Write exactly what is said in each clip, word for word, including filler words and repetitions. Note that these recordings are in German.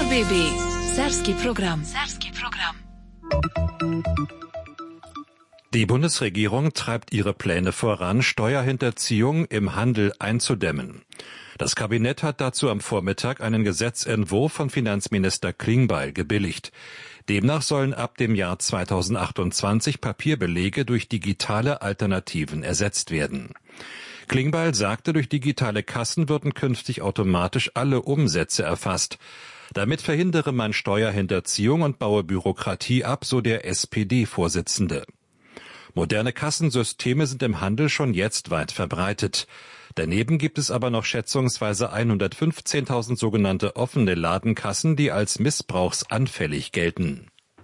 B B. Serbski program. Serbski program. Die Bundesregierung treibt ihre Pläne voran, Steuerhinterziehung im Handel einzudämmen. Das Kabinett hat dazu am Vormittag einen Gesetzentwurf von Finanzminister Klingbeil gebilligt. Demnach sollen ab dem Jahr zweitausendachtundzwanzig Papierbelege durch digitale Alternativen ersetzt werden. Klingbeil sagte, durch digitale Kassen würden künftig automatisch alle Umsätze erfasst. Damit verhindere man Steuerhinterziehung und baue Bürokratie ab, so der S P D-Vorsitzende. Moderne Kassensysteme sind im Handel schon jetzt weit verbreitet. Daneben gibt es aber noch schätzungsweise hundertfünfzehntausend sogenannte offene Ladenkassen, die als missbrauchsanfällig gelten.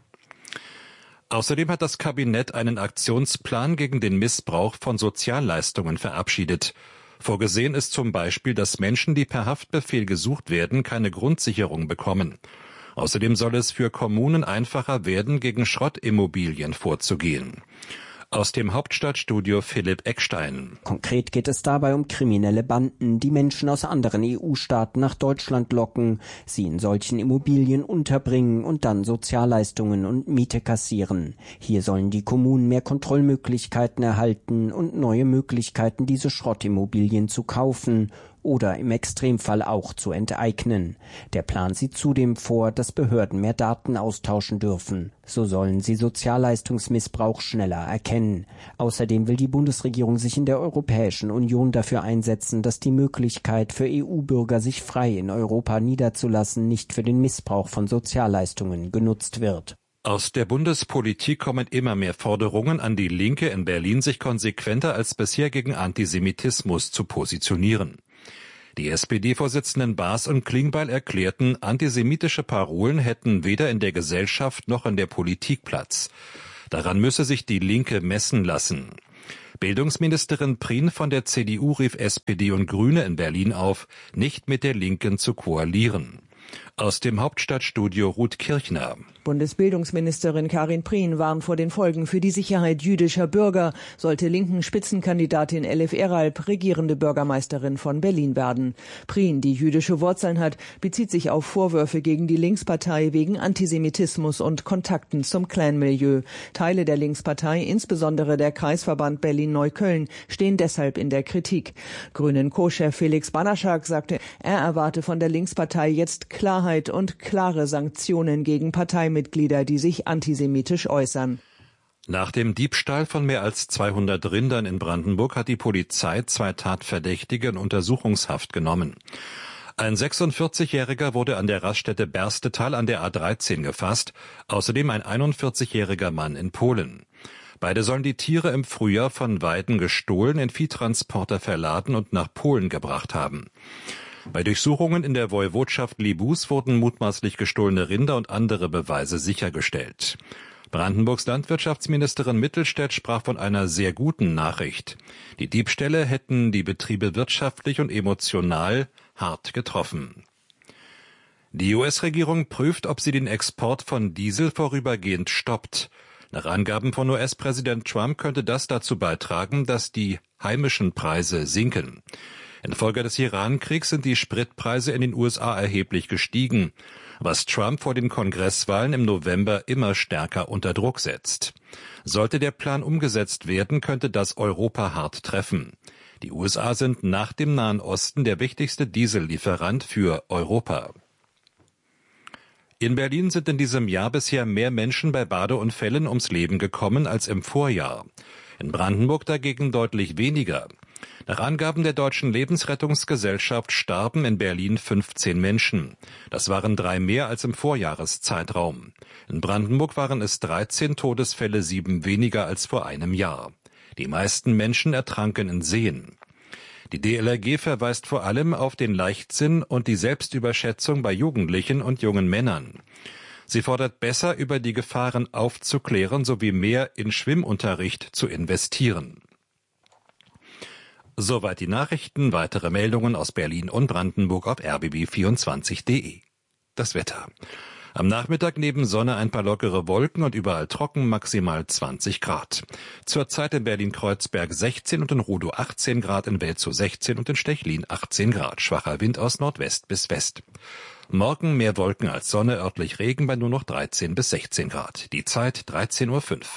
Außerdem hat das Kabinett einen Aktionsplan gegen den Missbrauch von Sozialleistungen verabschiedet. Vorgesehen ist zum Beispiel, dass Menschen, die per Haftbefehl gesucht werden, keine Grundsicherung bekommen. Außerdem soll es für Kommunen einfacher werden, gegen Schrottimmobilien vorzugehen. Aus dem Hauptstadtstudio Philipp Eckstein. Konkret geht es dabei um kriminelle Banden, die Menschen aus anderen E U-Staaten nach Deutschland locken, sie in solchen Immobilien unterbringen und dann Sozialleistungen und Miete kassieren. Hier sollen die Kommunen mehr Kontrollmöglichkeiten erhalten und neue Möglichkeiten, diese Schrottimmobilien zu kaufen oder im Extremfall auch zu enteignen. Der Plan sieht zudem vor, dass Behörden mehr Daten austauschen dürfen. So sollen sie Sozialleistungsmissbrauch schneller erkennen. Außerdem will die Bundesregierung sich in der Europäischen Union dafür einsetzen, dass die Möglichkeit für E U-Bürger, sich frei in Europa niederzulassen, nicht für den Missbrauch von Sozialleistungen genutzt wird. Aus der Bundespolitik kommen immer mehr Forderungen an die Linke in Berlin, sich konsequenter als bisher gegen Antisemitismus zu positionieren. Die S P D-Vorsitzenden Baas und Klingbeil erklärten, antisemitische Parolen hätten weder in der Gesellschaft noch in der Politik Platz. Daran müsse sich die Linke messen lassen. Bildungsministerin Prien von der C D U rief S P D und Grüne in Berlin auf, nicht mit der Linken zu koalieren. Aus dem Hauptstadtstudio Ruth Kirchner. Bundesbildungsministerin Karin Prien warnt vor den Folgen für die Sicherheit jüdischer Bürger, sollte linken Spitzenkandidatin Elif Eralp regierende Bürgermeisterin von Berlin werden. Prien, die jüdische Wurzeln hat, bezieht sich auf Vorwürfe gegen die Linkspartei wegen Antisemitismus und Kontakten zum Clan-Milieu. Teile der Linkspartei, insbesondere der Kreisverband Berlin-Neukölln, stehen deshalb in der Kritik. Grünen-Co-Chef Felix Banaschak sagte, er erwarte von der Linkspartei jetzt Klarheit und klare Sanktionen gegen Parteimitglieder, die sich antisemitisch äußern. Nach dem Diebstahl von mehr als zweihundert Rindern in Brandenburg hat die Polizei zwei Tatverdächtige in Untersuchungshaft genommen. Ein sechsundvierzigjähriger wurde an der Raststätte Berstetal an der A dreizehn gefasst, außerdem ein einundvierzigjähriger Mann in Polen. Beide sollen die Tiere im Frühjahr von Weiden gestohlen, in Viehtransporter verladen und nach Polen gebracht haben. Bei Durchsuchungen in der Woiwodschaft Libus wurden mutmaßlich gestohlene Rinder und andere Beweise sichergestellt. Brandenburgs Landwirtschaftsministerin Mittelstädt sprach von einer sehr guten Nachricht. Die Diebstähle hätten die Betriebe wirtschaftlich und emotional hart getroffen. Die U S-Regierung prüft, ob sie den Export von Diesel vorübergehend stoppt. Nach Angaben von U S-Präsident Trump könnte das dazu beitragen, dass die heimischen Preise sinken. Infolge des Iran-Kriegs sind die Spritpreise in den U S A erheblich gestiegen, was Trump vor den Kongresswahlen im November immer stärker unter Druck setzt. Sollte der Plan umgesetzt werden, könnte das Europa hart treffen. Die U S A sind nach dem Nahen Osten der wichtigste Diesellieferant für Europa. In Berlin sind in diesem Jahr bisher mehr Menschen bei Badeunfällen ums Leben gekommen als im Vorjahr. In Brandenburg dagegen deutlich weniger. Nach Angaben der Deutschen Lebensrettungsgesellschaft starben in Berlin fünfzehn Menschen. Das waren drei mehr als im Vorjahreszeitraum. In Brandenburg waren es dreizehn Todesfälle, sieben weniger als vor einem Jahr. Die meisten Menschen ertranken in Seen. Die D L R G verweist vor allem auf den Leichtsinn und die Selbstüberschätzung bei Jugendlichen und jungen Männern. Sie fordert besser, über die Gefahren aufzuklären sowie mehr in Schwimmunterricht zu investieren. Soweit die Nachrichten. Weitere Meldungen aus Berlin und Brandenburg auf r b b vierundzwanzig punkt d e. Das Wetter. Am Nachmittag neben Sonne ein paar lockere Wolken und überall trocken, maximal zwanzig Grad. Zurzeit in Berlin-Kreuzberg sechzehn und in Rudow achtzehn Grad, in Welzow sechzehn und in Stechlin achtzehn Grad. Schwacher Wind aus Nordwest bis West. Morgen mehr Wolken als Sonne, örtlich Regen bei nur noch dreizehn bis sechzehn Grad. Die Zeit dreizehn Uhr fünf.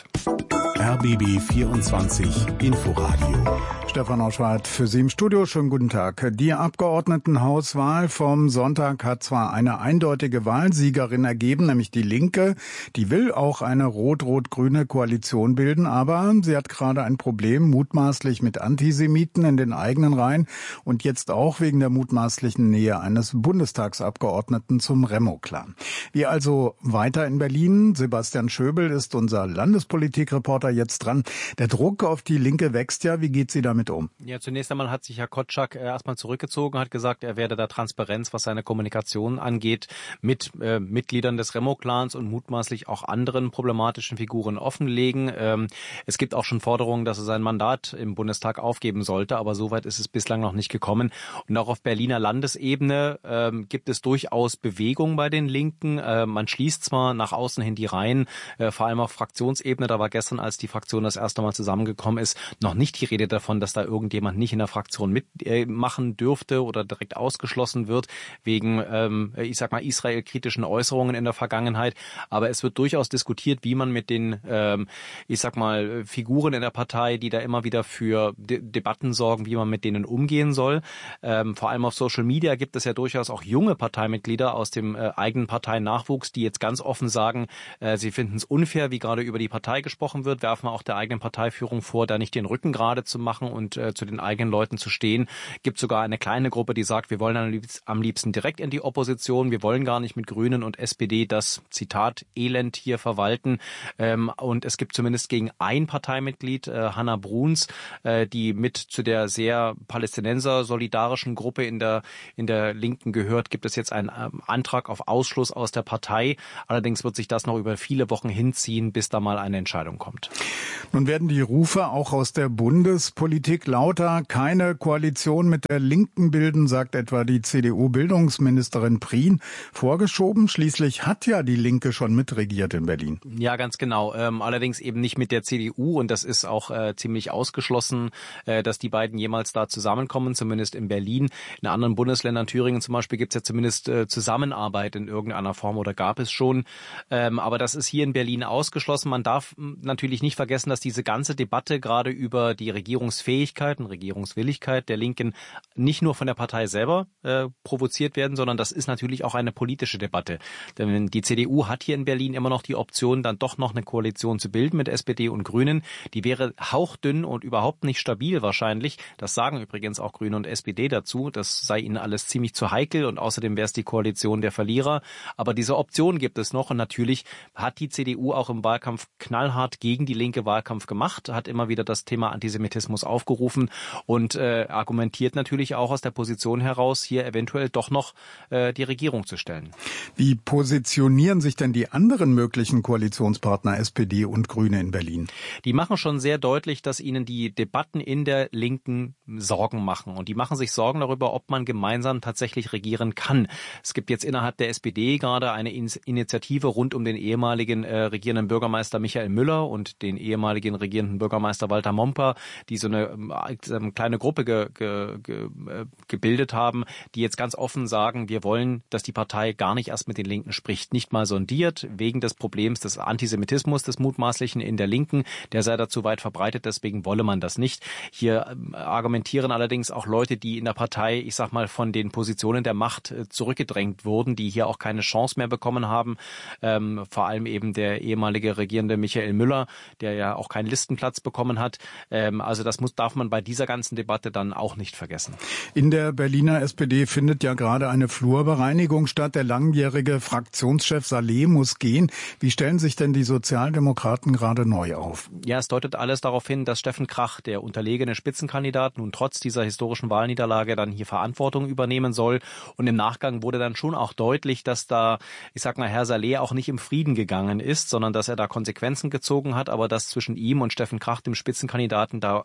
R B B vierundzwanzig Inforadio. Stefan Oschwart für Sie im Studio. Schönen guten Tag. Die Abgeordnetenhauswahl vom Sonntag hat zwar eine eindeutige Wahlsiegerin ergeben, nämlich die Linke. Die will auch eine rot-rot-grüne Koalition bilden, aber sie hat gerade ein Problem, mutmaßlich mit Antisemiten in den eigenen Reihen und jetzt auch wegen der mutmaßlichen Nähe eines Bundestagsabgeordneten zum Remo-Clan. Wir also weiter in Berlin. Sebastian Schöbel ist unser Landespolitikreporter jetzt dran. Der Druck auf die Linke wächst ja. Wie geht sie damit um? Ja, zunächst einmal hat sich Herr Kotschak erstmal zurückgezogen, hat gesagt, er werde da Transparenz, was seine Kommunikation angeht, mit äh, Mitgliedern des Remo-Clans und mutmaßlich auch anderen problematischen Figuren offenlegen. Ähm, es gibt auch schon Forderungen, dass er sein Mandat im Bundestag aufgeben sollte, aber soweit ist es bislang noch nicht gekommen. Und auch auf Berliner Landesebene ähm, gibt es durchaus Bewegung bei den Linken. Äh, man schließt zwar nach außen hin die Reihen, äh, vor allem auf Fraktionsebene, da war gestern, als die Fraktion das erste Mal zusammengekommen ist, noch nicht die Rede davon, dass da irgendjemand nicht in der Fraktion mitmachen äh, dürfte oder direkt ausgeschlossen wird wegen, ähm, ich sag mal, israelkritischen Äußerungen in der Vergangenheit. Aber es wird durchaus diskutiert, wie man mit den, ähm, ich sag mal, Figuren in der Partei, die da immer wieder für De- Debatten sorgen, wie man mit denen umgehen soll. Ähm, vor allem auf Social Media gibt es ja durchaus auch junge Parteimitglieder aus dem äh, eigenen Parteinachwuchs, die jetzt ganz offen sagen, äh, sie finden es unfair, wie gerade über die Partei gesprochen wird, werfen auch der eigenen Parteiführung vor, da nicht den Rücken gerade zu machen und äh, zu den eigenen Leuten zu stehen. Gibt sogar eine kleine Gruppe, die sagt, wir wollen am liebsten, am liebsten direkt in die Opposition, wir wollen gar nicht mit Grünen und S P D das, Zitat, Elend hier verwalten. Ähm, und es gibt zumindest gegen ein Parteimitglied, äh, Hannah Bruns, äh, die mit zu der sehr Palästinenser-solidarischen Gruppe in der, in der Linken gehört, gibt es jetzt einen ähm, Antrag auf Ausschluss aus der Partei. Allerdings wird sich das noch über viele Wochen hinziehen, bis da mal eine Entscheidung kommt. Nun werden die Rufe auch aus der Bundespolitik lauter. Keine Koalition mit der Linken bilden, sagt etwa die C D U-Bildungsministerin Prien. Vorgeschoben, schließlich hat ja die Linke schon mitregiert in Berlin. Ja, ganz genau. Ähm, allerdings eben nicht mit der C D U und das ist auch äh, ziemlich ausgeschlossen, äh, dass die beiden jemals da zusammenkommen, zumindest in Berlin. In anderen Bundesländern, Thüringen zum Beispiel, gibt es ja zumindest äh, Zusammenarbeit in irgendeiner Form oder gab es schon. Ähm, aber das ist hier in Berlin ausgeschlossen. Man darf natürlich nicht vergessen, dass diese ganze Debatte gerade über die Regierungsfähigkeit und Regierungswilligkeit der Linken nicht nur von der Partei selber äh, provoziert werden, sondern das ist natürlich auch eine politische Debatte. Denn die C D U hat hier in Berlin immer noch die Option, dann doch noch eine Koalition zu bilden mit S P D und Grünen. Die wäre hauchdünn und überhaupt nicht stabil wahrscheinlich. Das sagen übrigens auch Grüne und S P D dazu. Das sei ihnen alles ziemlich zu heikel und außerdem wäre es die Koalition der Verlierer. Aber diese Option gibt es noch und natürlich hat die C D U auch im Wahlkampf knallhart gegen die linke Wahlkampf gemacht, hat immer wieder das Thema Antisemitismus aufgerufen und äh, argumentiert natürlich auch aus der Position heraus, hier eventuell doch noch äh, die Regierung zu stellen. Wie positionieren sich denn die anderen möglichen Koalitionspartner S P D und Grüne in Berlin? Die machen schon sehr deutlich, dass ihnen die Debatten in der Linken Sorgen machen. Und die machen sich Sorgen darüber, ob man gemeinsam tatsächlich regieren kann. Es gibt jetzt innerhalb der S P D gerade eine Initiative rund um den ehemaligen äh, regierenden Bürgermeister Michael Müller und den ehemaligen regierenden Bürgermeister Walter Momper, die so eine äh, kleine Gruppe ge, ge, ge, äh, gebildet haben, die jetzt ganz offen sagen, wir wollen, dass die Partei gar nicht erst mit den Linken spricht, nicht mal sondiert, wegen des Problems des Antisemitismus, des Mutmaßlichen in der Linken, der sei dazu weit verbreitet, deswegen wolle man das nicht. Hier äh, argumentieren allerdings auch Leute, die in der Partei, ich sag mal, von den Positionen der Macht äh, zurückgedrängt wurden, die hier auch keine Chance mehr bekommen haben. Ähm, vor allem eben der ehemalige regierende Michael Müller, der ja auch keinen Listenplatz bekommen hat. Ähm, also das muss, darf man bei dieser ganzen Debatte dann auch nicht vergessen. In der Berliner S P D findet ja gerade eine Flurbereinigung statt. Der langjährige Fraktionschef Saleh muss gehen. Wie stellen sich denn die Sozialdemokraten gerade neu auf? Ja, es deutet alles darauf hin, dass Steffen Krach, der unterlegene Spitzenkandidat, nun trotz dieser historischen Wahlniederlage dann hier Verantwortung übernehmen soll. Und im Nachgang wurde dann schon auch deutlich, dass da, ich sag mal, Herr Saleh auch nicht im Frieden gegangen ist, sondern dass er da Konsequenzen gezogen hat, aber dass zwischen ihm und Steffen Krach, dem Spitzenkandidaten, da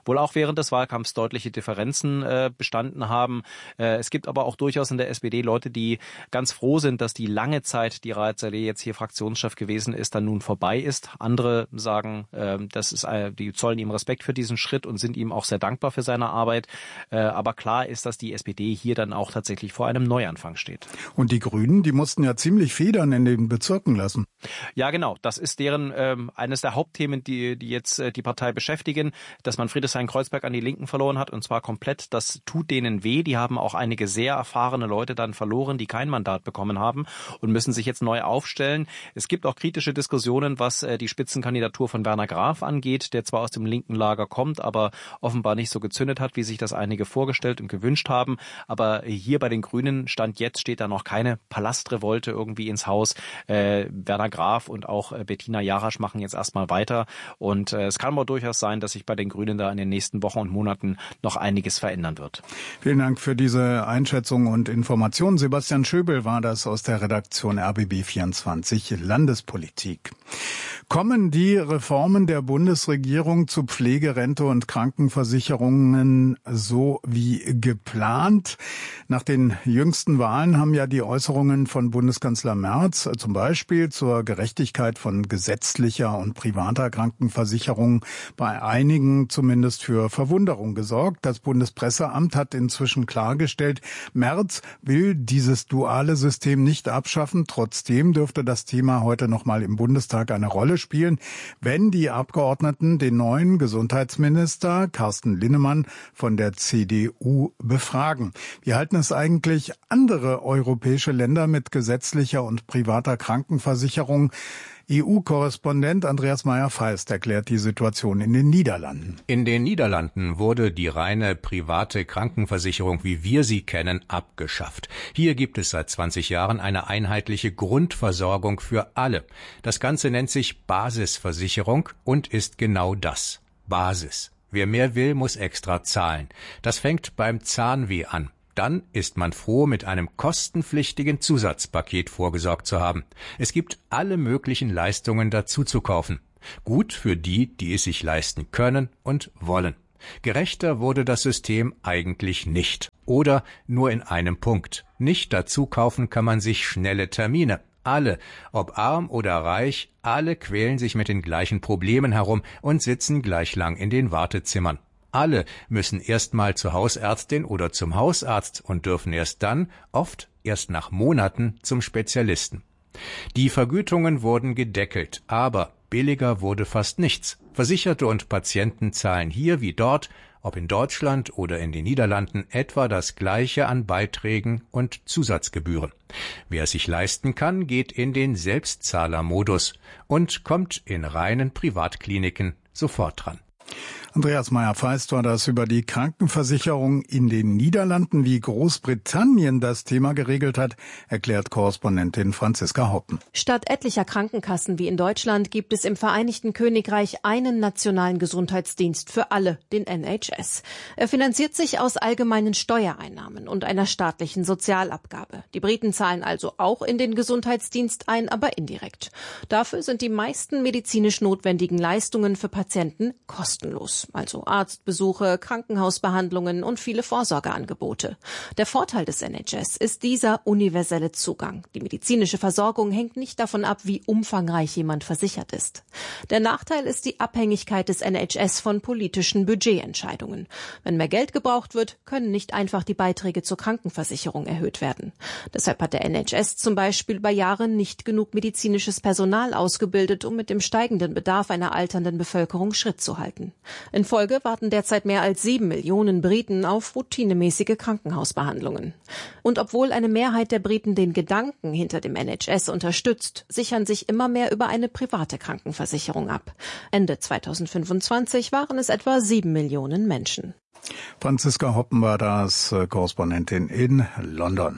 wohl auch während des Wahlkampfs deutliche Differenzen äh, bestanden haben. Äh, es gibt aber auch durchaus in der S P D Leute, die ganz froh sind, dass die lange Zeit, die Raed Saleh jetzt hier Fraktionschef gewesen ist, dann nun vorbei ist. Andere sagen, äh, das ist, äh, die zollen ihm Respekt für diesen Schritt und sind ihm auch sehr dankbar für seine Arbeit. Äh, aber klar ist, dass die S P D hier dann auch tatsächlich vor einem Neuanfang steht. Und die Grünen, die mussten ja ziemlich Federn in den Bezirken lassen. Ja, genau. Das ist deren ähm, eines der Hauptthemen, die, die jetzt äh, die Partei beschäftigen, dass man Friedrichshain-Kreuzberg an die Linken verloren hat, und zwar komplett. Das tut denen weh. Die haben auch einige sehr erfahrene Leute dann verloren, die kein Mandat bekommen haben und müssen sich jetzt neu aufstellen. Es gibt auch kritische Diskussionen, was äh, die Spitzenkandidatur von Werner Graf angeht, der zwar aus dem linken Lager kommt, aber offenbar nicht so gezündet hat, wie sich das einige vorgestellt und gewünscht haben. Aber hier bei den Grünen, Stand jetzt, steht da noch keine Palastrevolte irgendwie ins Haus. Äh, Werner Graf und auch äh, Bettina Jarasch machen jetzt erstmal weiter. Und äh, es kann aber durchaus sein, dass sich bei den Grünen da in den nächsten Wochen und Monaten noch einiges verändern wird. Vielen Dank für diese Einschätzung und Informationen. Sebastian Schöbel war das aus der Redaktion R B B vierundzwanzig Landespolitik. Kommen die Reformen der Bundesregierung zu Pflegerente und Krankenversicherungen so wie geplant? Nach den jüngsten Wahlen haben ja die Äußerungen von Bundeskanzler Merz zum Beispiel zur Gerechtigkeit von gesetzlicher und privater Krankenversicherung bei einigen zumindest für Verwunderung gesorgt. Das Bundespresseamt hat inzwischen klargestellt, Merz will dieses duale System nicht abschaffen. Trotzdem dürfte das Thema heute noch mal im Bundestag eine Rolle spielen, wenn die Abgeordneten den neuen Gesundheitsminister Carsten Linnemann von der C D U befragen. Wie halten es eigentlich andere europäische Länder mit gesetzlicher und privater Krankenversicherung? E U-Korrespondent Andreas Meyer-Feist erklärt die Situation in den Niederlanden. In den Niederlanden wurde die reine private Krankenversicherung, wie wir sie kennen, abgeschafft. Hier gibt es seit zwanzig Jahren eine einheitliche Grundversorgung für alle. Das Ganze nennt sich Basisversicherung und ist genau das: Basis. Wer mehr will, muss extra zahlen. Das fängt beim Zahnweh an. Dann ist man froh, mit einem kostenpflichtigen Zusatzpaket vorgesorgt zu haben. Es gibt alle möglichen Leistungen dazu zu kaufen. Gut für die, die es sich leisten können und wollen. Gerechter wurde das System eigentlich nicht. Oder nur in einem Punkt. Nicht dazu kaufen kann man sich schnelle Termine. Alle, ob arm oder reich, alle quälen sich mit den gleichen Problemen herum und sitzen gleich lang in den Wartezimmern. Alle müssen erst mal zur Hausärztin oder zum Hausarzt und dürfen erst dann, oft erst nach Monaten, zum Spezialisten. Die Vergütungen wurden gedeckelt, aber billiger wurde fast nichts. Versicherte und Patienten zahlen hier wie dort, ob in Deutschland oder in den Niederlanden, etwa das Gleiche an Beiträgen und Zusatzgebühren. Wer es sich leisten kann, geht in den Selbstzahlermodus und kommt in reinen Privatkliniken sofort dran. Andreas Meyer-Feist war das über die Krankenversicherung in den Niederlanden. Wie Großbritannien das Thema geregelt hat, erklärt Korrespondentin Franziska Hoppen. Statt etlicher Krankenkassen wie in Deutschland gibt es im Vereinigten Königreich einen nationalen Gesundheitsdienst für alle, den N H S. Er finanziert sich aus allgemeinen Steuereinnahmen und einer staatlichen Sozialabgabe. Die Briten zahlen also auch in den Gesundheitsdienst ein, aber indirekt. Dafür sind die meisten medizinisch notwendigen Leistungen für Patienten kostenlos. Also Arztbesuche, Krankenhausbehandlungen und viele Vorsorgeangebote. Der Vorteil des N H S ist dieser universelle Zugang. Die medizinische Versorgung hängt nicht davon ab, wie umfangreich jemand versichert ist. Der Nachteil ist die Abhängigkeit des N H S von politischen Budgetentscheidungen. Wenn mehr Geld gebraucht wird, können nicht einfach die Beiträge zur Krankenversicherung erhöht werden. Deshalb hat der N H S zum Beispiel über Jahre nicht genug medizinisches Personal ausgebildet, um mit dem steigenden Bedarf einer alternden Bevölkerung Schritt zu halten. In Folge warten derzeit mehr als sieben Millionen Briten auf routinemäßige Krankenhausbehandlungen. Und obwohl eine Mehrheit der Briten den Gedanken hinter dem N H S unterstützt, sichern sich immer mehr über eine private Krankenversicherung ab. Ende zweitausendfünfundzwanzig waren es etwa sieben Millionen Menschen. Franziska Hoppen war das, Korrespondentin in London.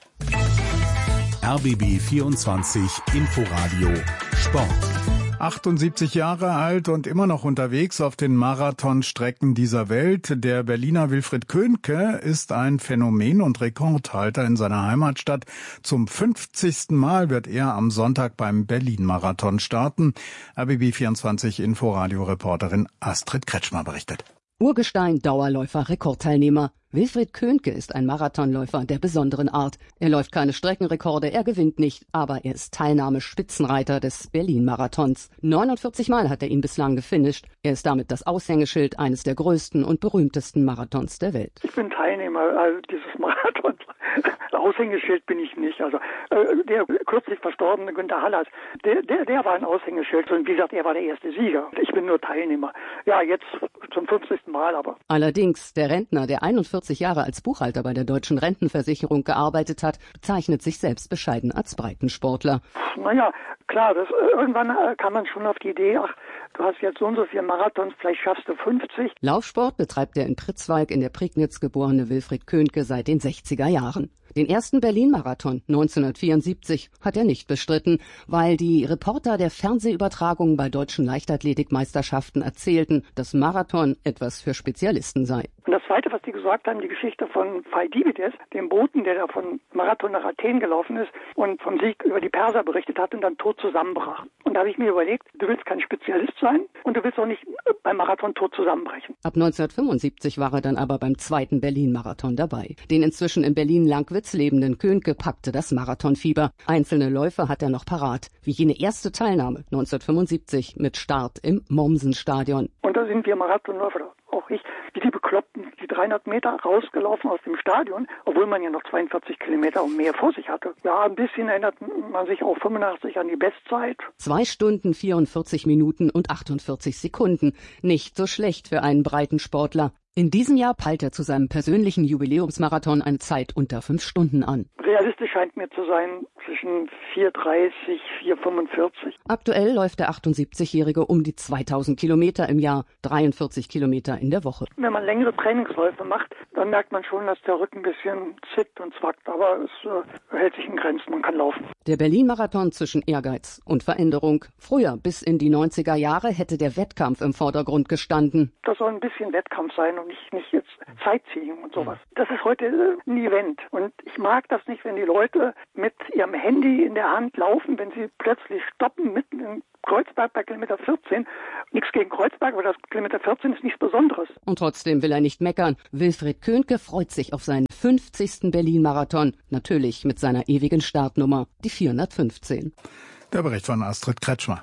R B B vierundzwanzig Inforadio Sport. achtundsiebzig Jahre alt und immer noch unterwegs auf den Marathonstrecken dieser Welt. Der Berliner Wilfried Köhnke ist ein Phänomen und Rekordhalter in seiner Heimatstadt. Zum fünfzigsten Mal wird er am Sonntag beim Berlin-Marathon starten. R B B vierundzwanzig Inforadio-Reporterin Astrid Kretschmer berichtet. Urgestein, Dauerläufer, Rekordteilnehmer. Wilfried Köhnke ist ein Marathonläufer der besonderen Art. Er läuft keine Streckenrekorde, er gewinnt nicht, aber er ist Teilnahme-Spitzenreiter des Berlin-Marathons. neunundvierzig Mal hat er ihn bislang gefinisht. Er ist damit das Aushängeschild eines der größten und berühmtesten Marathons der Welt. Ich bin Teilnehmer also dieses Marathons. Aushängeschild bin ich nicht. Also äh, der kürzlich verstorbene Günter Hallas, der, der, der war ein Aushängeschild. Und wie gesagt, er war der erste Sieger. Ich bin nur Teilnehmer. Ja, jetzt zum fünfzigsten Mal aber. Allerdings, der Rentner, der einundvierzig Jahre als Buchhalter bei der Deutschen Rentenversicherung gearbeitet hat, bezeichnet sich selbst bescheiden als Breitensportler. Naja, klar, das, irgendwann kam man schon auf die Idee, ach, du hast jetzt so und so viele Marathons, vielleicht schaffst du fünfzig. Laufsport betreibt der in Pritzwalk in der Prignitz geborene Wilfried Köhnke seit den sechziger Jahren. Den ersten Berlin-Marathon neunzehnhundertvierundsiebzig hat er nicht bestritten, weil die Reporter der Fernsehübertragungen bei deutschen Leichtathletikmeisterschaften erzählten, dass Marathon etwas für Spezialisten sei. Und das Zweite, was die gesagt haben, die Geschichte von Phaidivides, dem Boten, der da von Marathon nach Athen gelaufen ist und vom Sieg über die Perser berichtet hat und dann tot zusammenbrach. Und da habe ich mir überlegt, du willst kein Spezialist sein und du willst auch nicht beim Marathon tot zusammenbrechen. Ab neunzehnhundertfünfundsiebzig war er dann aber beim zweiten Berlin-Marathon dabei. Den inzwischen in Berlin-Langwitz lebenden Köhnke packte das Marathonfieber. Einzelne Läufe hat er noch parat, wie jene erste Teilnahme neunzehnhundertfünfundsiebzig mit Start im Mommsen-Stadion. Und da sind wir Marathonläufer, auch ich, wie die Bekloppten, die dreihundert Meter rausgelaufen aus dem Stadion, obwohl man ja noch zweiundvierzig Kilometer und mehr vor sich hatte. Ja, ein bisschen erinnert man sich auch fünfundachtzig an die Bestzeit. Zwei Stunden, vierundvierzig Minuten und achtundvierzig Sekunden. Nicht so schlecht für einen Breitensportler. In diesem Jahr peilt er zu seinem persönlichen Jubiläumsmarathon eine Zeit unter fünf Stunden an. Realistisch scheint mir zu sein zwischen vier dreißig, vier fünfundvierzig. Aktuell läuft der achtundsiebzigjährige um die zweitausend Kilometer im Jahr, dreiundvierzig Kilometer in der Woche. Wenn man längere Trainingsläufe macht, dann merkt man schon, dass der Rücken ein bisschen zickt und zwackt, aber es äh, hält sich in Grenzen, man kann laufen. Der Berlin-Marathon zwischen Ehrgeiz und Veränderung. Früher, bis in die neunziger Jahre, hätte der Wettkampf im Vordergrund gestanden. Das soll ein bisschen Wettkampf sein und nicht, nicht jetzt Sightseeing und sowas. Das ist heute äh, ein Event und ich mag das nicht, wenn die Leute mit ihrem Handy in der Hand laufen, wenn sie plötzlich stoppen mitten in Kreuzberg bei Kilometer vierzehn. Nichts gegen Kreuzberg, aber das Kilometer vierzehn ist nichts Besonderes. Und trotzdem will er nicht meckern. Wilfried Köhnke freut sich auf seinen fünfzigsten Berlin-Marathon. Natürlich mit seiner ewigen Startnummer, die vierhundertfünfzehn. Der Bericht von Astrid Kretschmer.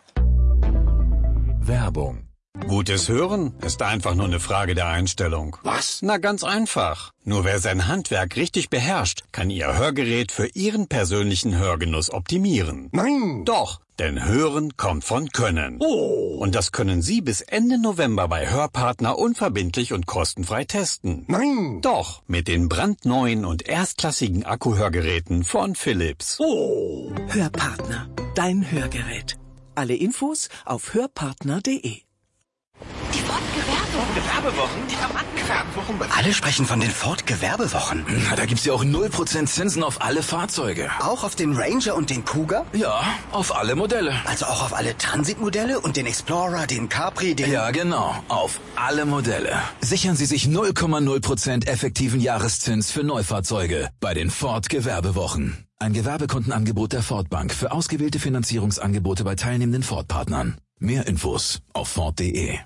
Werbung. Gutes Hören ist einfach nur eine Frage der Einstellung. Was? Na, ganz einfach. Nur wer sein Handwerk richtig beherrscht, kann Ihr Hörgerät für Ihren persönlichen Hörgenuss optimieren. Nein! Doch, denn Hören kommt von Können. Oh! Und das können Sie bis Ende November bei Hörpartner unverbindlich und kostenfrei testen. Nein! Doch, mit den brandneuen und erstklassigen Akkuhörgeräten von Philips. Oh! Hörpartner, dein Hörgerät. Alle Infos auf hörpartner punkt de. Die Ford-Gewerbewochen. Die Rabattgewerbewochen. Alle sprechen von den Ford-Gewerbewochen. Na, da gibt's ja auch null Prozent Zinsen auf alle Fahrzeuge. Auch auf den Ranger und den Cougar? Ja, auf alle Modelle. Also auch auf alle Transit-Modelle und den Explorer, den Capri, den... Ja, genau. Auf alle Modelle. Sichern Sie sich null Komma null Prozent effektiven Jahreszins für Neufahrzeuge bei den Ford-Gewerbewochen. Ein Gewerbekundenangebot der Ford Bank für ausgewählte Finanzierungsangebote bei teilnehmenden Ford-Partnern. Mehr Infos auf Ford punkt de.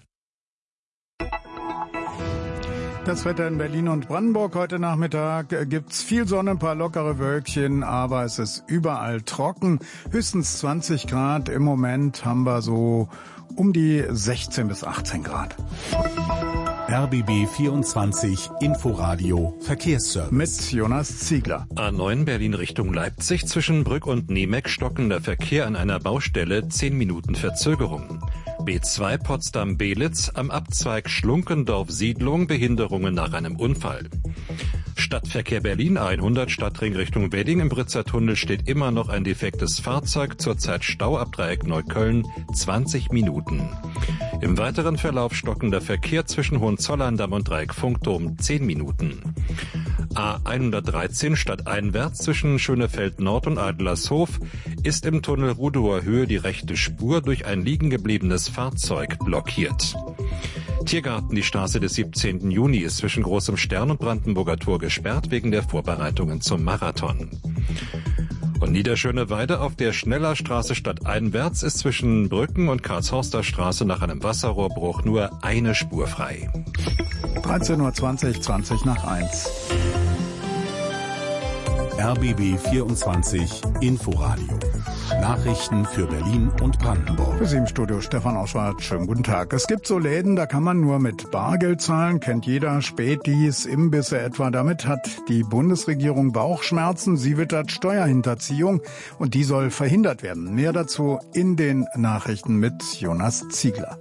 Das Wetter in Berlin und Brandenburg heute Nachmittag gibt's viel Sonne, ein paar lockere Wölkchen, aber es ist überall trocken. Höchstens zwanzig Grad. Im Moment haben wir so um die sechzehn bis achtzehn Grad. R B B vierundzwanzig Inforadio Verkehrsservice. Mit Jonas Ziegler. A neun Berlin Richtung Leipzig zwischen Brück und Niemeck stockender Verkehr an einer Baustelle, zehn Minuten Verzögerung. B zwei Potsdam-Belitz am Abzweig Schlunkendorf-Siedlung, Behinderungen nach einem Unfall. Stadtverkehr Berlin hundert Stadtring Richtung Wedding. Im Britzer Tunnel steht immer noch ein defektes Fahrzeug. Zurzeit Stau ab Dreieck Neukölln, zwanzig Minuten. Im weiteren Verlauf stockender Verkehr zwischen Hohenzollern-Damm und Dreieck Funkturm, zehn Minuten. A hundertdreizehn stadteinwärts zwischen Schönefeld Nord und Adlershof ist im Tunnel Rudower Höhe die rechte Spur durch ein liegen gebliebenes Fahrzeug blockiert. Tiergarten, die Straße des siebzehnten Juni ist zwischen Großem Stern und Brandenburger Tor gesperrt wegen der Vorbereitungen zum Marathon. Und Von Niederschöneweide auf der Schnellerstraße stadteinwärts ist zwischen Brücken und Karlshorster Straße nach einem Wasserrohrbruch nur eine Spur frei. dreizehn Uhr zwanzig, zwanzig nach eins. R B B vierundzwanzig Inforadio. Nachrichten für Berlin und Brandenburg. Für Sie im Studio Stefan Oschwart. Schönen guten Tag. Es gibt so Läden, da kann man nur mit Bargeld zahlen. Kennt jeder. Spätis, Imbisse etwa. Damit hat die Bundesregierung Bauchschmerzen. Sie wittert Steuerhinterziehung und die soll verhindert werden. Mehr dazu in den Nachrichten mit Jonas Ziegler.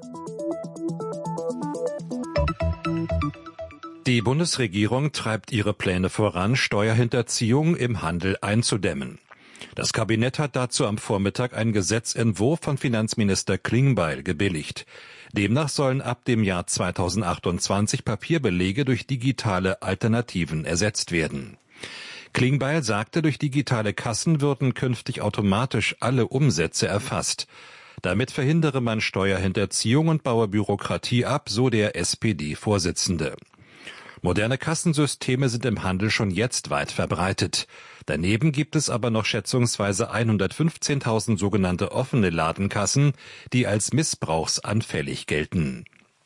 Die Bundesregierung treibt ihre Pläne voran, Steuerhinterziehung im Handel einzudämmen. Das Kabinett hat dazu am Vormittag einen Gesetzentwurf von Finanzminister Klingbeil gebilligt. Demnach sollen ab dem Jahr zweitausendachtundzwanzig Papierbelege durch digitale Alternativen ersetzt werden. Klingbeil sagte, durch digitale Kassen würden künftig automatisch alle Umsätze erfasst. Damit verhindere man Steuerhinterziehung und baue Bürokratie ab, so der S P D-Vorsitzende. Moderne Kassensysteme sind im Handel schon jetzt weit verbreitet. Daneben gibt es aber noch schätzungsweise hundertfünfzehntausend sogenannte offene Ladenkassen, die als missbrauchsanfällig gelten.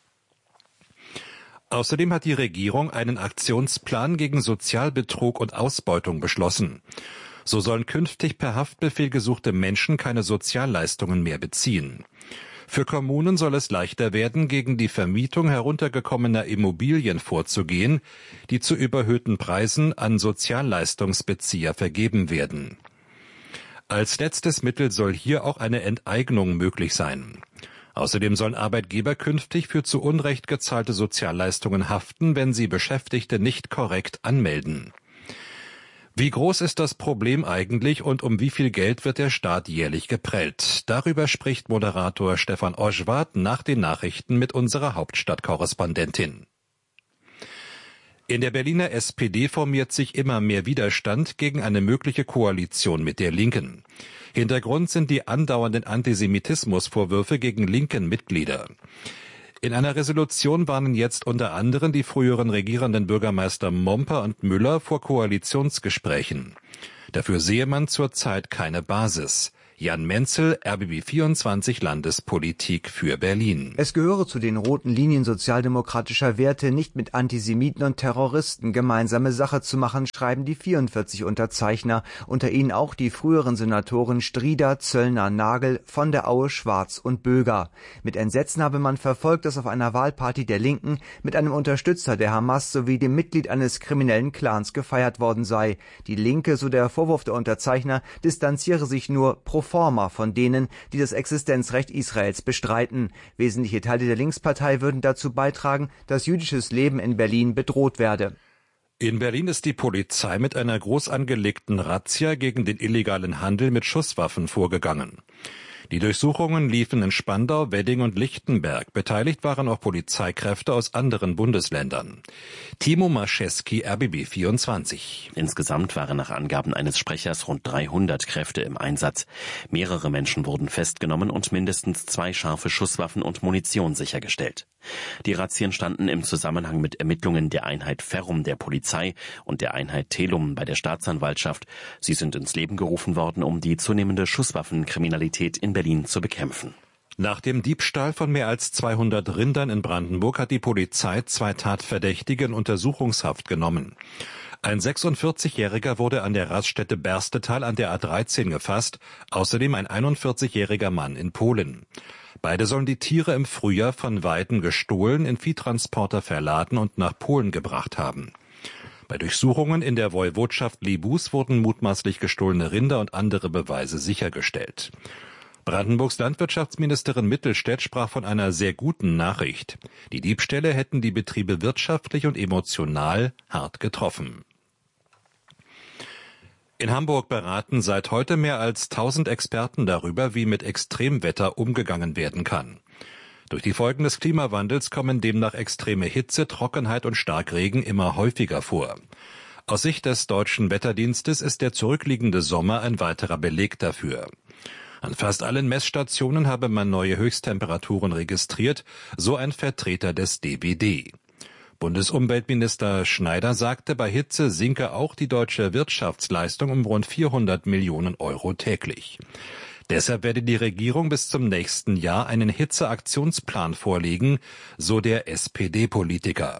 Außerdem hat die Regierung einen Aktionsplan gegen Sozialbetrug und Ausbeutung beschlossen. So sollen künftig per Haftbefehl gesuchte Menschen keine Sozialleistungen mehr beziehen. Für Kommunen soll es leichter werden, gegen die Vermietung heruntergekommener Immobilien vorzugehen, die zu überhöhten Preisen an Sozialleistungsbezieher vergeben werden. Als letztes Mittel soll hier auch eine Enteignung möglich sein. Außerdem sollen Arbeitgeber künftig für zu Unrecht gezahlte Sozialleistungen haften, wenn sie Beschäftigte nicht korrekt anmelden. Wie groß ist das Problem eigentlich und um wie viel Geld wird der Staat jährlich geprellt? Darüber spricht Moderator Stefan Oschwart nach den Nachrichten mit unserer Hauptstadtkorrespondentin. In der Berliner S P D formiert sich immer mehr Widerstand gegen eine mögliche Koalition mit der Linken. Hintergrund sind die andauernden Antisemitismusvorwürfe gegen linken Mitglieder. In einer Resolution warnen jetzt unter anderem die früheren regierenden Bürgermeister Momper und Müller vor Koalitionsgesprächen. Dafür sehe man zurzeit keine Basis. Jan Menzel, R B B vierundzwanzig Landespolitik für Berlin. Es gehöre zu den roten Linien sozialdemokratischer Werte, nicht mit Antisemiten und Terroristen gemeinsame Sache zu machen, schreiben die vierundvierzig Unterzeichner, unter ihnen auch die früheren Senatoren Strieder, Zöllner, Nagel, von der Aue, Schwarz und Böger. Mit Entsetzen habe man verfolgt, dass auf einer Wahlparty der Linken mit einem Unterstützer der Hamas sowie dem Mitglied eines kriminellen Clans gefeiert worden sei. Die Linke, so der Vorwurf der Unterzeichner, distanziere sich nur pro forma von denen, die das Existenzrecht Israels bestreiten. Wesentliche Teile der Linkspartei würden dazu beitragen, dass jüdisches Leben in Berlin bedroht werde. In Berlin ist die Polizei mit einer groß angelegten Razzia gegen den illegalen Handel mit Schusswaffen vorgegangen. Die Durchsuchungen liefen in Spandau, Wedding und Lichtenberg. Beteiligt waren auch Polizeikräfte aus anderen Bundesländern. Timo Mascheski, R B B vierundzwanzig. Insgesamt waren nach Angaben eines Sprechers rund dreihundert Kräfte im Einsatz. Mehrere Menschen wurden festgenommen und mindestens zwei scharfe Schusswaffen und Munition sichergestellt. Die Razzien standen im Zusammenhang mit Ermittlungen der Einheit Ferrum der Polizei und der Einheit Telum bei der Staatsanwaltschaft. Sie sind ins Leben gerufen worden, um die zunehmende Schusswaffenkriminalität in Berlin zu bekämpfen. Nach dem Diebstahl von mehr als zweihundert Rindern in Brandenburg hat die Polizei zwei Tatverdächtige in Untersuchungshaft genommen. Ein sechsundvierzigjähriger wurde an der Raststätte Berstetal an der A dreizehn gefasst, außerdem ein einundvierzigjähriger Mann in Polen. Beide sollen die Tiere im Frühjahr von Weiden gestohlen, in Viehtransporter verladen und nach Polen gebracht haben. Bei Durchsuchungen in der Woiwodschaft Libus wurden mutmaßlich gestohlene Rinder und andere Beweise sichergestellt. Brandenburgs Landwirtschaftsministerin Mittelstädt sprach von einer sehr guten Nachricht. Die Diebstähle hätten die Betriebe wirtschaftlich und emotional hart getroffen. In Hamburg beraten seit heute mehr als tausend Experten darüber, wie mit Extremwetter umgegangen werden kann. Durch die Folgen des Klimawandels kommen demnach extreme Hitze, Trockenheit und Starkregen immer häufiger vor. Aus Sicht des Deutschen Wetterdienstes ist der zurückliegende Sommer ein weiterer Beleg dafür. An fast allen Messstationen habe man neue Höchsttemperaturen registriert, so ein Vertreter des D W D. Bundesumweltminister Schneider sagte, bei Hitze sinke auch die deutsche Wirtschaftsleistung um rund vierhundert Millionen Euro täglich. Deshalb werde die Regierung bis zum nächsten Jahr einen Hitzeaktionsplan vorlegen, so der S P D-Politiker.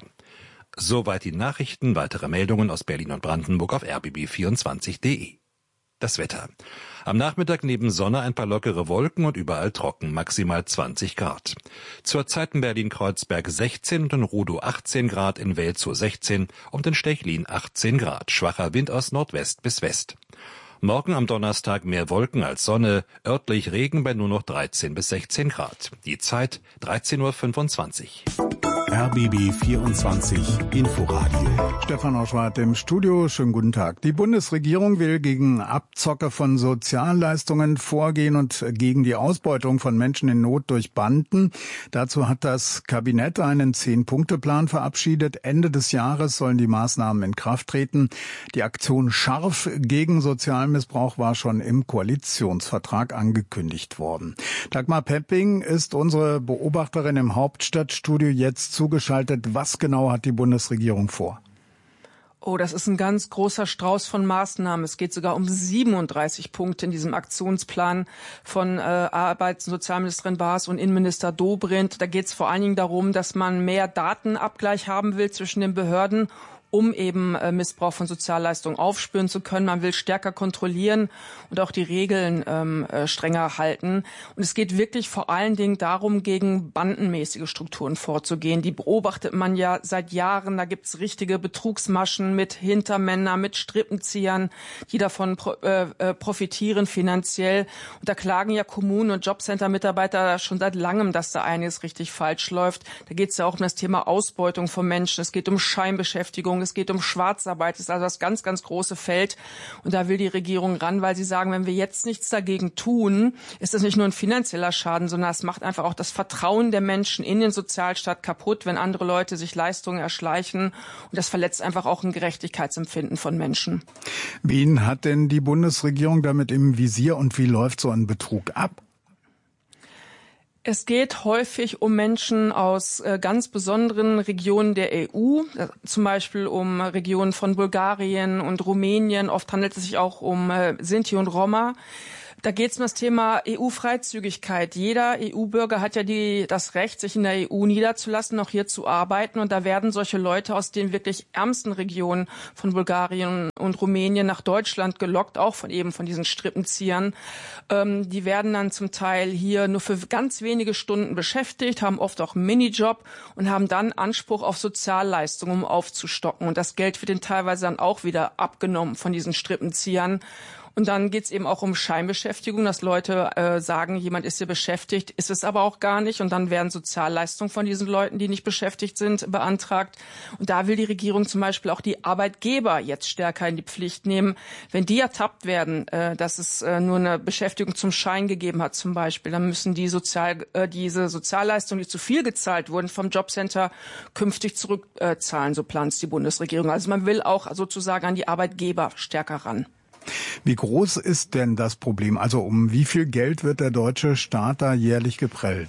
Soweit die Nachrichten. Weitere Meldungen aus Berlin und Brandenburg auf r b b vierundzwanzig punkt d e. Das Wetter. Am Nachmittag neben Sonne ein paar lockere Wolken und überall trocken, maximal zwanzig Grad. Zurzeit in Berlin-Kreuzberg sechzehn und in Rudow achtzehn Grad, in Welzow sechzehn und in Stechlin achtzehn Grad. Schwacher Wind aus Nordwest bis West. Morgen am Donnerstag mehr Wolken als Sonne, örtlich Regen bei nur noch dreizehn bis sechzehn Grad. Die Zeit dreizehn Uhr fünfundzwanzig. R B B vierundzwanzig Inforadio. Stefan Oschwart im Studio. Schönen guten Tag. Die Bundesregierung will gegen Abzocke von Sozialleistungen vorgehen und gegen die Ausbeutung von Menschen in Not durch Banden. Dazu hat das Kabinett einen Zehn-Punkte-Plan verabschiedet. Ende des Jahres sollen die Maßnahmen in Kraft treten. Die Aktion Scharf gegen Sozialmissbrauch war schon im Koalitionsvertrag angekündigt worden. Dagmar Pepping ist unsere Beobachterin im Hauptstadtstudio jetzt zugeschaltet. Was genau hat die Bundesregierung vor? Oh, das ist ein ganz großer Strauß von Maßnahmen. Es geht sogar um siebenunddreißig Punkte in diesem Aktionsplan von äh, Arbeits- und Sozialministerin Baas und Innenminister Dobrindt. Da geht es vor allen Dingen darum, dass man mehr Datenabgleich haben will zwischen den Behörden, um eben äh, Missbrauch von Sozialleistungen aufspüren zu können. Man will stärker kontrollieren und auch die Regeln ähm, äh, strenger halten. Und es geht wirklich vor allen Dingen darum, gegen bandenmäßige Strukturen vorzugehen. Die beobachtet man ja seit Jahren. Da gibt's richtige Betrugsmaschen mit Hintermännern, mit Strippenziehern, die davon pro, äh, profitieren finanziell. Und da klagen ja Kommunen und Jobcenter-Mitarbeiter schon seit langem, dass da einiges richtig falsch läuft. Da geht's ja auch um das Thema Ausbeutung von Menschen. Es geht um Scheinbeschäftigung. Es geht um Schwarzarbeit, das ist also das ganz, ganz große Feld. Und da will die Regierung ran, weil sie sagen, wenn wir jetzt nichts dagegen tun, ist das nicht nur ein finanzieller Schaden, sondern es macht einfach auch das Vertrauen der Menschen in den Sozialstaat kaputt, wenn andere Leute sich Leistungen erschleichen. Und das verletzt einfach auch ein Gerechtigkeitsempfinden von Menschen. Wen hat denn die Bundesregierung damit im Visier und wie läuft so ein Betrug ab? Es geht häufig um Menschen aus äh, ganz besonderen Regionen der E U, äh, zum Beispiel um Regionen von Bulgarien und Rumänien. Oft handelt es sich auch um äh, Sinti und Roma. Da geht es um das Thema E U-Freizügigkeit. Jeder E U-Bürger hat ja die, das Recht, sich in der E U niederzulassen, auch hier zu arbeiten. Und da werden solche Leute aus den wirklich ärmsten Regionen von Bulgarien und Rumänien nach Deutschland gelockt, auch von eben von diesen Strippenziehern. Ähm, die werden dann zum Teil hier nur für ganz wenige Stunden beschäftigt, haben oft auch einen Minijob und haben dann Anspruch auf Sozialleistungen, um aufzustocken. Und das Geld wird ihnen teilweise dann auch wieder abgenommen von diesen Strippenziehern. Und dann geht's eben auch um Scheinbeschäftigung, dass Leute äh, sagen, jemand ist hier beschäftigt, ist es aber auch gar nicht. Und dann werden Sozialleistungen von diesen Leuten, die nicht beschäftigt sind, beantragt. Und da will die Regierung zum Beispiel auch die Arbeitgeber jetzt stärker in die Pflicht nehmen. Wenn die ertappt werden, äh, dass es äh, nur eine Beschäftigung zum Schein gegeben hat zum Beispiel, dann müssen die Sozial, äh, diese Sozialleistungen, die zu viel gezahlt wurden, vom Jobcenter künftig zurückzahlen. Äh, so plant es die Bundesregierung. Also man will auch sozusagen an die Arbeitgeber stärker ran. Wie groß ist denn das Problem? Also um wie viel Geld wird der deutsche Staat da jährlich geprellt?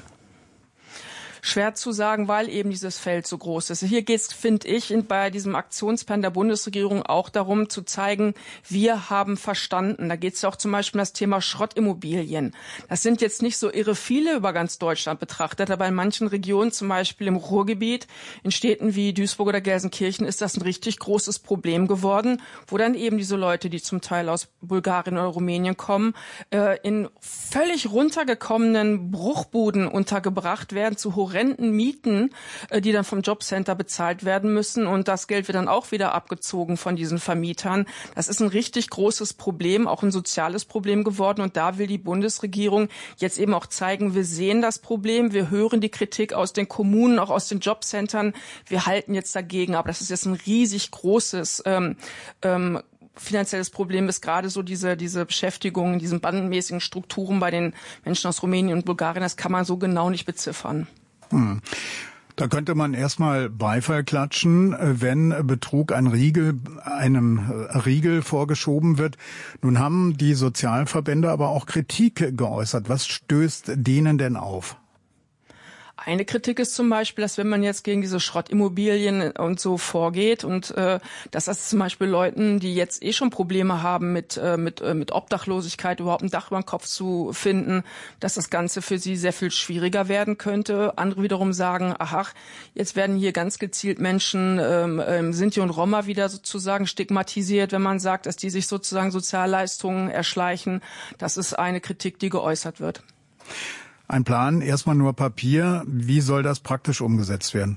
Schwer zu sagen, weil eben dieses Feld so groß ist. Hier geht es, finde ich, bei diesem Aktionsplan der Bundesregierung auch darum zu zeigen, wir haben verstanden. Da geht es ja auch zum Beispiel um das Thema Schrottimmobilien. Das sind jetzt nicht so irre viele über ganz Deutschland betrachtet, aber in manchen Regionen, zum Beispiel im Ruhrgebiet, in Städten wie Duisburg oder Gelsenkirchen, ist das ein richtig großes Problem geworden, wo dann eben diese Leute, die zum Teil aus Bulgarien oder Rumänien kommen, in völlig runtergekommenen Bruchbuden untergebracht werden, zu horrenden Mieten, die dann vom Jobcenter bezahlt werden müssen. Und das Geld wird dann auch wieder abgezogen von diesen Vermietern. Das ist ein richtig großes Problem, auch ein soziales Problem geworden. Und da will die Bundesregierung jetzt eben auch zeigen, wir sehen das Problem, wir hören die Kritik aus den Kommunen, auch aus den Jobcentern. Wir halten jetzt dagegen. Aber das ist jetzt ein riesig großes ähm, ähm, finanzielles Problem ist gerade so diese diese Beschäftigung in diesen bandenmäßigen Strukturen bei den Menschen aus Rumänien und Bulgarien. Das kann man so genau nicht beziffern. Hm. Da könnte man erstmal Beifall klatschen, wenn Betrug ein Riegel, einem Riegel vorgeschoben wird. Nun haben die Sozialverbände aber auch Kritik geäußert. Was stößt denen denn auf? Eine Kritik ist zum Beispiel, dass wenn man jetzt gegen diese Schrottimmobilien und so vorgeht und äh, dass das zum Beispiel Leuten, die jetzt eh schon Probleme haben mit äh, mit äh, mit Obdachlosigkeit, überhaupt ein Dach über den Kopf zu finden, dass das Ganze für sie sehr viel schwieriger werden könnte. Andere wiederum sagen, aha, jetzt werden hier ganz gezielt Menschen, ähm, Sinti und Roma wieder sozusagen stigmatisiert, wenn man sagt, dass die sich sozusagen Sozialleistungen erschleichen. Das ist eine Kritik, die geäußert wird. Ein Plan, erstmal nur Papier. Wie soll das praktisch umgesetzt werden?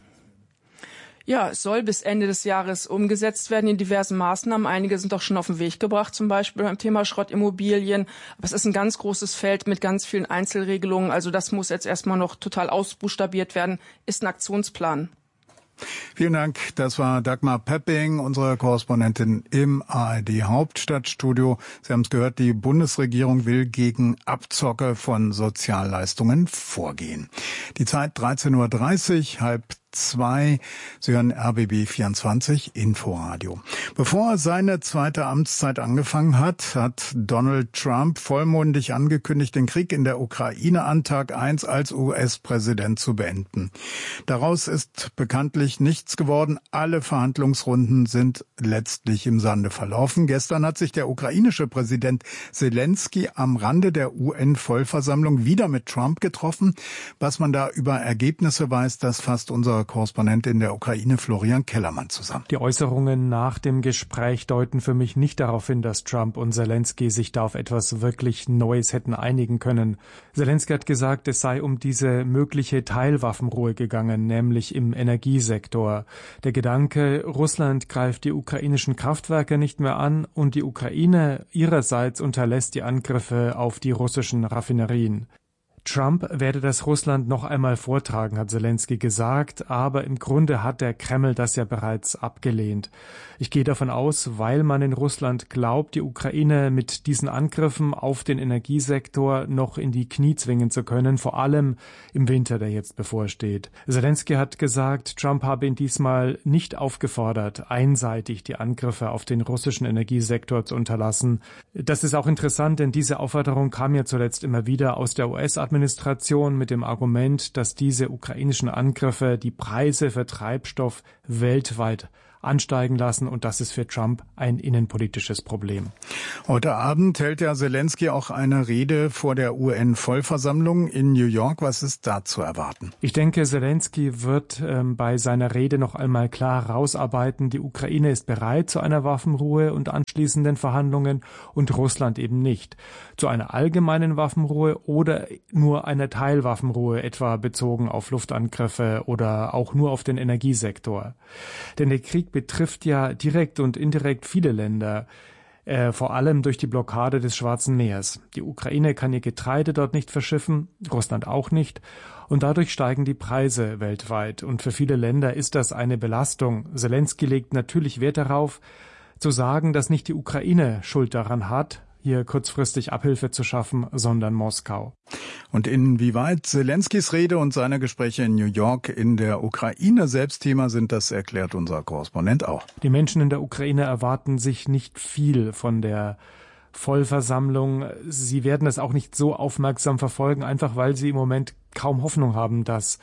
Ja, es soll bis Ende des Jahres umgesetzt werden in diversen Maßnahmen. Einige sind auch schon auf den Weg gebracht, zum Beispiel beim Thema Schrottimmobilien. Aber es ist ein ganz großes Feld mit ganz vielen Einzelregelungen. Also das muss jetzt erstmal noch total ausbuchstabiert werden. Ist ein Aktionsplan. Vielen Dank. Das war Dagmar Pepping, unsere Korrespondentin im A R D Hauptstadtstudio. Sie haben es gehört, die Bundesregierung will gegen Abzocke von Sozialleistungen vorgehen. Die Zeit dreizehn Uhr dreißig, halb zwei. Sie hören R B B vierundzwanzig Inforadio. Bevor er seine zweite Amtszeit angefangen hat, hat Donald Trump vollmundig angekündigt, den Krieg in der Ukraine an Tag eins als U S-Präsident zu beenden. Daraus ist bekanntlich nichts geworden. Alle Verhandlungsrunden sind letztlich im Sande verlaufen. Gestern hat sich der ukrainische Präsident Zelensky am Rande der U N-Vollversammlung wieder mit Trump getroffen. Was man da über Ergebnisse weiß, das fasst unser Korrespondent in der Ukraine Florian Kellermann zusammen. Die Äußerungen nach dem Gespräch deuten für mich nicht darauf hin, dass Trump und Zelensky sich da auf etwas wirklich Neues hätten einigen können. Zelensky hat gesagt, es sei um diese mögliche Teilwaffenruhe gegangen, nämlich im Energiesektor. Der Gedanke, Russland greift die ukrainischen Kraftwerke nicht mehr an und die Ukraine ihrerseits unterlässt die Angriffe auf die russischen Raffinerien. Trump werde das Russland noch einmal vortragen, hat Zelensky gesagt, aber im Grunde hat der Kreml das ja bereits abgelehnt. Ich gehe davon aus, weil man in Russland glaubt, die Ukraine mit diesen Angriffen auf den Energiesektor noch in die Knie zwingen zu können, vor allem im Winter, der jetzt bevorsteht. Zelensky hat gesagt, Trump habe ihn diesmal nicht aufgefordert, einseitig die Angriffe auf den russischen Energiesektor zu unterlassen. Das ist auch interessant, denn diese Aufforderung kam ja zuletzt immer wieder aus der U S-Administration mit dem Argument, dass diese ukrainischen Angriffe die Preise für Treibstoff weltweit ansteigen lassen, und das ist für Trump ein innenpolitisches Problem. Heute Abend hält ja Zelensky auch eine Rede vor der U N-Vollversammlung in New York. Was ist da zu erwarten? Ich denke, Zelensky wird ähm, bei seiner Rede noch einmal klar herausarbeiten, die Ukraine ist bereit zu einer Waffenruhe und anschließenden Verhandlungen und Russland eben nicht. Zu einer allgemeinen Waffenruhe oder nur einer Teilwaffenruhe, etwa bezogen auf Luftangriffe oder auch nur auf den Energiesektor. Denn der Krieg betrifft ja direkt und indirekt viele Länder, äh, vor allem durch die Blockade des Schwarzen Meers. Die Ukraine kann ihr Getreide dort nicht verschiffen, Russland auch nicht, und dadurch steigen die Preise weltweit. Und für viele Länder ist das eine Belastung. Zelensky legt natürlich Wert darauf, zu sagen, dass nicht die Ukraine Schuld daran hat, hier kurzfristig Abhilfe zu schaffen, sondern Moskau. Und inwieweit Zelenskys Rede und seine Gespräche in New York in der Ukraine selbst Thema sind, das erklärt unser Korrespondent auch. Die Menschen in der Ukraine erwarten sich nicht viel von der Vollversammlung. Sie werden es auch nicht so aufmerksam verfolgen, einfach weil sie im Moment kaum Hoffnung haben, dass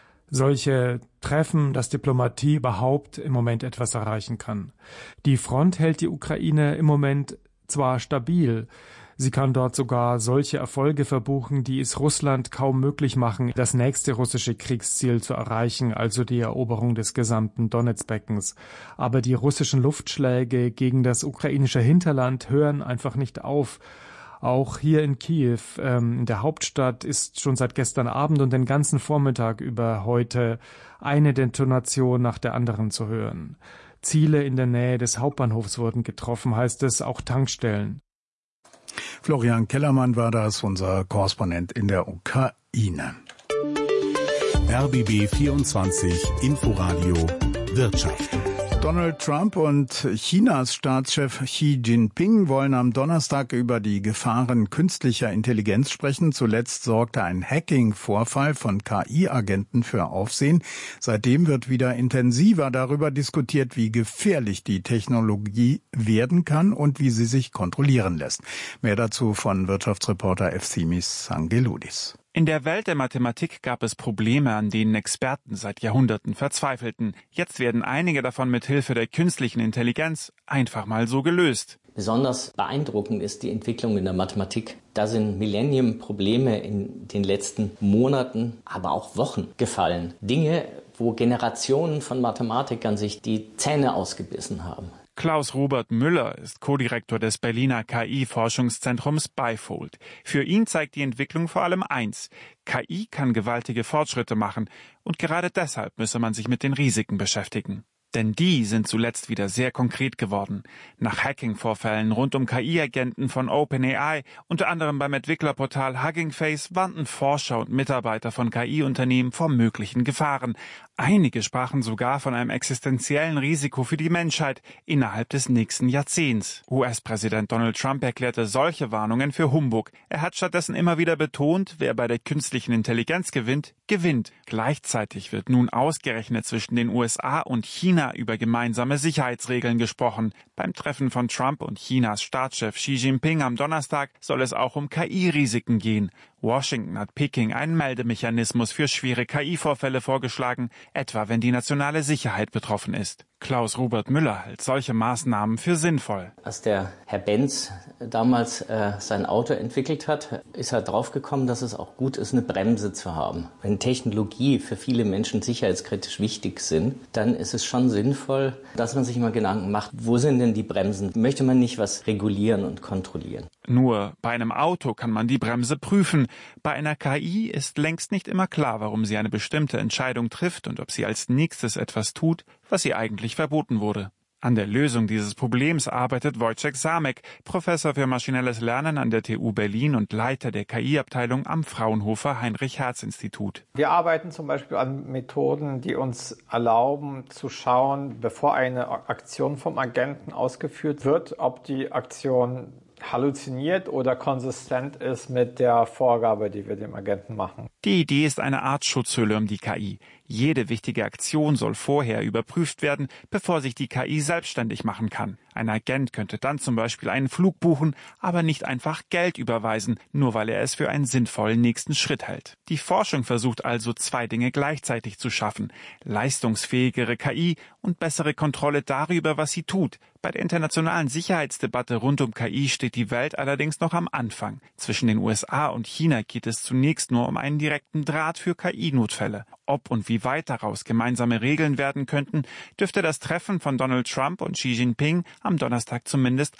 solche Treffen, dass Diplomatie überhaupt im Moment etwas erreichen kann. Die Front hält die Ukraine im Moment zwar stabil, sie kann dort sogar solche Erfolge verbuchen, die es Russland kaum möglich machen, das nächste russische Kriegsziel zu erreichen, also die Eroberung des gesamten Donezbeckens. Aber die russischen Luftschläge gegen das ukrainische Hinterland hören einfach nicht auf. Auch hier in Kiew, ähm, in der Hauptstadt, ist schon seit gestern Abend und den ganzen Vormittag über heute eine Detonation nach der anderen zu hören. Ziele in der Nähe des Hauptbahnhofs wurden getroffen, heißt es, auch Tankstellen. Florian Kellermann war das, unser Korrespondent in der Ukraine. R B B vierundzwanzig Inforadio Wirtschaft. Donald Trump und Chinas Staatschef Xi Jinping wollen am Donnerstag über die Gefahren künstlicher Intelligenz sprechen. Zuletzt sorgte ein Hacking-Vorfall von K I-Agenten für Aufsehen. Seitdem wird wieder intensiver darüber diskutiert, wie gefährlich die Technologie werden kann und wie sie sich kontrollieren lässt. Mehr dazu von Wirtschaftsreporter Efsimis Angeloudis. In der Welt der Mathematik gab es Probleme, an denen Experten seit Jahrhunderten verzweifelten. Jetzt werden einige davon mit Hilfe der künstlichen Intelligenz einfach mal so gelöst. Besonders beeindruckend ist die Entwicklung in der Mathematik. Da sind Millennium-Probleme in den letzten Monaten, aber auch Wochen gefallen. Dinge, wo Generationen von Mathematikern sich die Zähne ausgebissen haben. Klaus-Robert Müller ist Co-Direktor des Berliner K I-Forschungszentrums Bifold. Für ihn zeigt die Entwicklung vor allem eins: K I kann gewaltige Fortschritte machen, und gerade deshalb müsse man sich mit den Risiken beschäftigen. Denn die sind zuletzt wieder sehr konkret geworden. Nach Hacking-Vorfällen rund um K I-Agenten von OpenAI, unter anderem beim Entwicklerportal Hugging Face, warnten Forscher und Mitarbeiter von K I-Unternehmen vor möglichen Gefahren. Einige sprachen sogar von einem existenziellen Risiko für die Menschheit innerhalb des nächsten Jahrzehnts. U S-Präsident Donald Trump erklärte solche Warnungen für Humbug. Er hat stattdessen immer wieder betont, wer bei der künstlichen Intelligenz gewinnt, gewinnt. Gleichzeitig wird nun ausgerechnet zwischen den U S A und China über gemeinsame Sicherheitsregeln gesprochen. Beim Treffen von Trump und Chinas Staatschef Xi Jinping am Donnerstag soll es auch um K I-Risiken gehen. Washington hat Peking einen Meldemechanismus für schwere K I-Vorfälle vorgeschlagen, etwa wenn die nationale Sicherheit betroffen ist. Klaus-Robert Müller hält solche Maßnahmen für sinnvoll. Als der Herr Benz damals äh, sein Auto entwickelt hat, ist er draufgekommen, dass es auch gut ist, eine Bremse zu haben. Wenn Technologie für viele Menschen sicherheitskritisch wichtig sind, dann ist es schon sinnvoll, dass man sich mal Gedanken macht, wo sind denn die Bremsen? Möchte man nicht was regulieren und kontrollieren? Nur bei einem Auto kann man die Bremse prüfen. Bei einer K I ist längst nicht immer klar, warum sie eine bestimmte Entscheidung trifft und ob sie als nächstes etwas tut, was ihr eigentlich verboten wurde. An der Lösung dieses Problems arbeitet Wojciech Samek, Professor für maschinelles Lernen an der T U Berlin und Leiter der K I-Abteilung am Fraunhofer Heinrich-Hertz-Institut. Wir arbeiten zum Beispiel an Methoden, die uns erlauben zu schauen, bevor eine Aktion vom Agenten ausgeführt wird, ob die Aktion halluziniert oder konsistent ist mit der Vorgabe, die wir dem Agenten machen. Die Idee ist eine Art Schutzhülle um die K I. Jede wichtige Aktion soll vorher überprüft werden, bevor sich die K I selbstständig machen kann. Ein Agent könnte dann zum Beispiel einen Flug buchen, aber nicht einfach Geld überweisen, nur weil er es für einen sinnvollen nächsten Schritt hält. Die Forschung versucht also, zwei Dinge gleichzeitig zu schaffen: leistungsfähigere K I und bessere Kontrolle darüber, was sie tut. Bei der internationalen Sicherheitsdebatte rund um K I steht die Welt allerdings noch am Anfang. Zwischen den U S A und China geht es zunächst nur um einen direkten Draht für K I-Notfälle. Ob und wie weit daraus gemeinsame Regeln werden könnten, dürfte das Treffen von Donald Trump und Xi Jinping am Donnerstag zumindest